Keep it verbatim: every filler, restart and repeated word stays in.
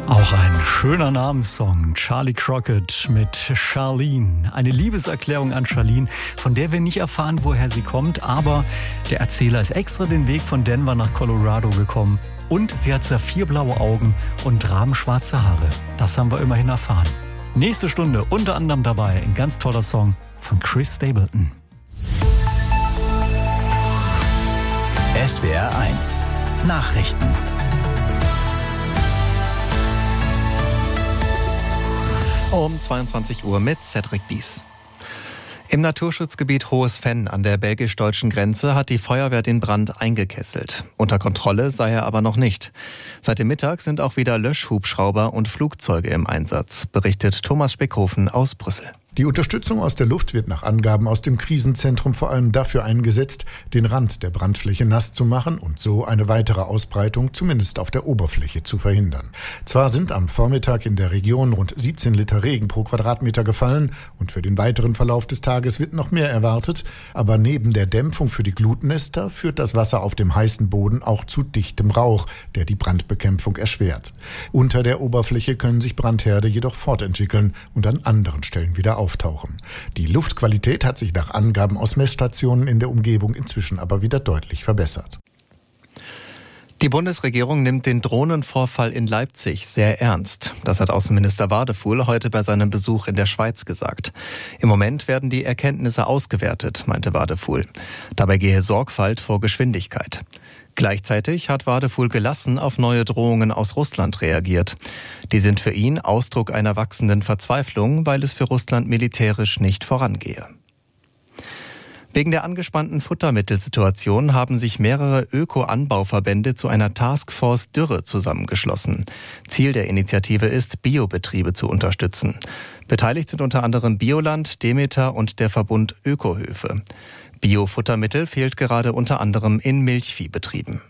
Auch ein schöner Namenssong, Charlie Crockett mit Charlene. Eine Liebeserklärung an Charlene, von der wir nicht erfahren, woher sie kommt, aber der Erzähler ist extra den Weg von Denver nach Colorado gekommen und sie hat saphirblaue Augen und rabenschwarze Haare. Das haben wir immerhin erfahren. Nächste Stunde unter anderem dabei ein ganz toller Song von Chris Stapleton. S W R eins Nachrichten. Um zweiundzwanzig Uhr mit Cedric Bies. Im Naturschutzgebiet Hohes Venn an der belgisch-deutschen Grenze hat die Feuerwehr den Brand eingekesselt. Unter Kontrolle sei er aber noch nicht. Seit dem Mittag sind auch wieder Löschhubschrauber und Flugzeuge im Einsatz, berichtet Thomas Speckhofen aus Brüssel. Die Unterstützung aus der Luft wird nach Angaben aus dem Krisenzentrum vor allem dafür eingesetzt, den Rand der Brandfläche nass zu machen und so eine weitere Ausbreitung zumindest auf der Oberfläche zu verhindern. Zwar sind am Vormittag in der Region rund siebzehn Liter Regen pro Quadratmeter gefallen und für den weiteren Verlauf des Tages wird noch mehr erwartet, aber neben der Dämpfung für die Glutnester führt das Wasser auf dem heißen Boden auch zu dichtem Rauch, der die Brandbekämpfung erschwert. Unter der Oberfläche können sich Brandherde jedoch fortentwickeln und an anderen Stellen wieder auftauchen. Die Luftqualität hat sich nach Angaben aus Messstationen in der Umgebung inzwischen aber wieder deutlich verbessert. Die Bundesregierung nimmt den Drohnenvorfall in Leipzig sehr ernst. Das hat Außenminister Wadefuhl heute bei seinem Besuch in der Schweiz gesagt. Im Moment werden die Erkenntnisse ausgewertet, meinte Wadefuhl. Dabei gehe Sorgfalt vor Geschwindigkeit. Gleichzeitig hat Wadefuhl gelassen auf neue Drohungen aus Russland reagiert. Die sind für ihn Ausdruck einer wachsenden Verzweiflung, weil es für Russland militärisch nicht vorangehe. Wegen der angespannten Futtermittelsituation haben sich mehrere Öko-Anbauverbände zu einer Taskforce Dürre zusammengeschlossen. Ziel der Initiative ist, Biobetriebe zu unterstützen. Beteiligt sind unter anderem Bioland, Demeter und der Verbund Ökohöfe. Biofuttermittel fehlt gerade unter anderem in Milchviehbetrieben.